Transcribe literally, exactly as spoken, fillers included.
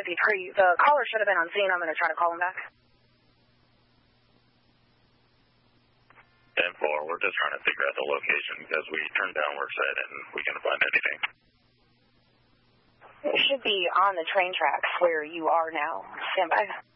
fifty-three. The caller should have been on scene. I'm going to try to call him back. ten four, we're just trying to figure out the location because we turned down work site and we can't find anything. It should be on the train tracks where you are now. Stand by.